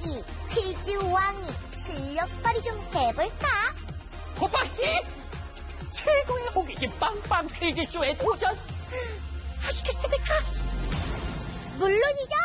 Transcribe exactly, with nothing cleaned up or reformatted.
이 퀴즈 왕이 실력 발휘 좀 해볼까? 호박씨! 최고의 호기심 빵빵 퀴즈쇼에 도전! 하시겠습니까? 물론이죠.